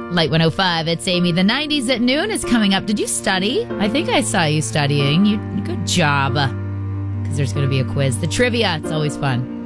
Light 105, it's Amy. The 90s at noon is coming up. Did you study? I think I saw you studying. Good job. Because there's going to be a quiz. The trivia, it's always fun.